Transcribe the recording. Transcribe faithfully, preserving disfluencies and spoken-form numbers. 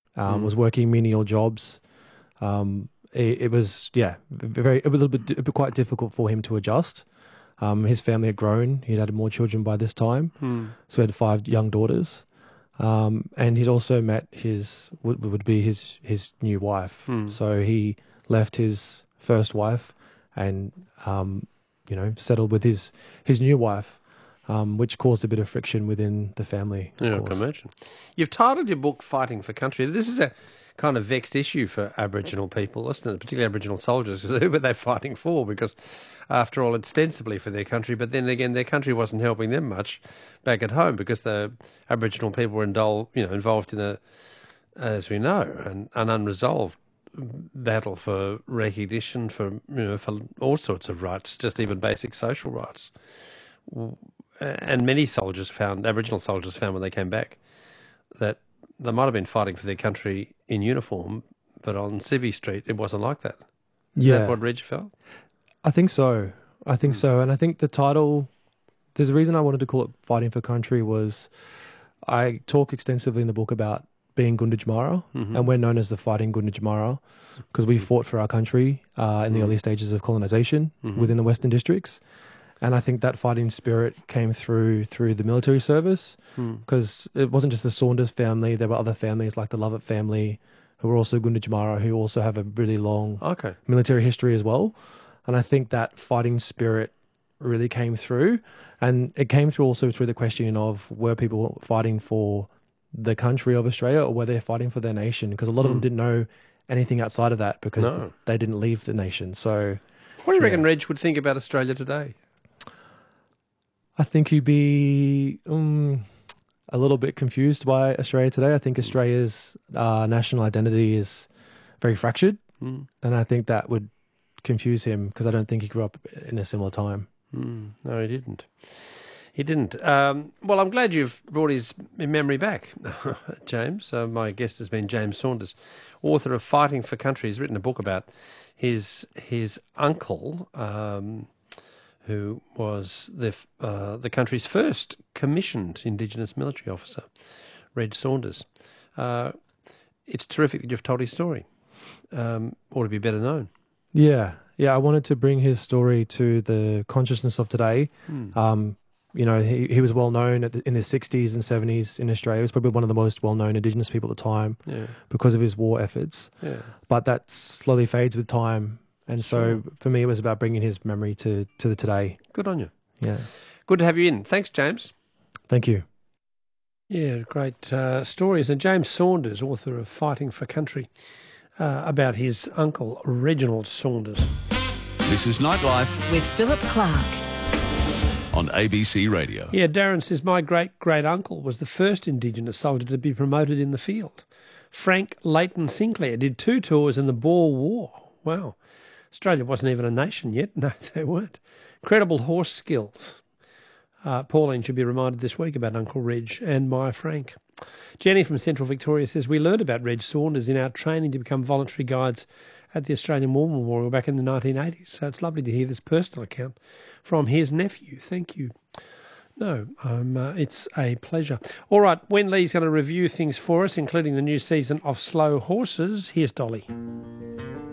um, Mm. was working menial jobs. Um, it, it was, yeah, very, a little bit, a bit quite difficult for him to adjust. Um, his family had grown. He'd had more children by this time. Mm. So he had five young daughters. Um, and he'd also met his, would, would be his, his new wife. Mm. So he left his first wife and, um, you know, settled with his, his new wife, um, which caused a bit of friction within the family. Of Yeah, I course. can imagine. You've titled your book Fighting for Country. This is a kind of vexed issue for Aboriginal people, isn't it? Particularly Aboriginal soldiers. Who were they fighting for? Because, after all, ostensibly for their country, but then again, their country wasn't helping them much back at home because the Aboriginal people were indul- you know, involved in a, as we know, an, an unresolved battle for recognition, for you know, for all sorts of rights, just even basic social rights. And many soldiers found, Aboriginal soldiers found when they came back, that they might have been fighting for their country in uniform, but on Civvy Street, it wasn't like that. Is Yeah. that what Reg felt? I think so. I think Mm. so. And I think the title, there's a reason I wanted to call it Fighting for Country was I talk extensively in the book about being Gunditjmara, Mhm. and we're known as the Fighting Gunditjmara because we fought for our country uh, in the Mm. early stages of colonisation Mhm. within the Western Districts. And I think that fighting spirit came through through the military service Mm. because it wasn't just the Saunders family. There were other families like the Lovett family who were also Gunditjmara who also have a really long Okay. military history as well. And I think that fighting spirit really came through. And it came through also through the questioning of were people fighting for the country of Australia or were they fighting for their nation? Because a lot of them Mm. didn't know anything outside of that because No. th- they didn't leave the nation. So What do you reckon Yeah. Reg would think about Australia today? I think he'd be um, a little bit confused by Australia today. I think Australia's uh, national identity is very fractured. Mm. And I think that would confuse him because I don't think he grew up in a similar time. Mm. No, he didn't. He didn't. Um, well, I'm glad you've brought his memory back, James. Uh, my guest has been James Saunders, author of Fighting for Country. He's written a book about his his uncle, um, who was the uh, the country's first commissioned Indigenous military officer, Reg Saunders. Uh, it's terrific that you've told his story. Um, ought to be better known. Yeah. Yeah. I wanted to bring his story to the consciousness of today. Mm. Um, you know, he, he was well known at the, in the sixties and seventies in Australia. He was probably one of the most well known Indigenous people at the time Yeah, because of his war efforts. yeah. But that slowly fades with time. And so Sure. for me, it was about bringing his memory to, to the today. Good on you. Yeah. Good to have you in. Thanks, James. Thank you. Yeah, great uh, stories. And James Saunders, author of Fighting for Country, uh, about his uncle, Reginald Saunders. This is Nightlife With Philip Clark. on A B C Radio. Yeah, Darren says, my great-great-uncle was the first Indigenous soldier to be promoted in the field. Frank Leighton Sinclair did two tours in the Boer War. Wow. Australia wasn't even a nation yet. No, they weren't. Incredible horse skills. Uh, Pauline should be reminded this week about Uncle Reg and my Frank. Jenny from Central Victoria says, we learned about Reg Saunders in our training to become voluntary guides at the Australian War Memorial back in the nineteen eighties. So it's lovely to hear this personal account from his nephew. Thank you. No, um, uh, it's a pleasure. All right, Wen Lee's going to review things for us, including the new season of Slow Horses. Here's Dolly.